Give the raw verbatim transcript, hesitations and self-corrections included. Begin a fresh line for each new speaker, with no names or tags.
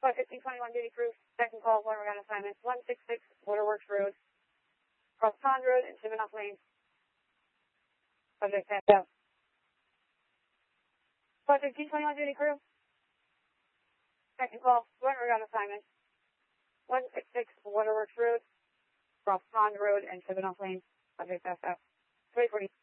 Squad fifteen twenty-one duty crew, second call, one regard assignment, one sixty-six Waterworks Road, cross Pond Road and Chivenoff Lane. Subject passed out. Squad fifteen twenty-one duty crew, second call, one regard assignment, one sixty-six Waterworks Road, cross Pond Road and Chivenoff Lane. Subject passed out. three forty.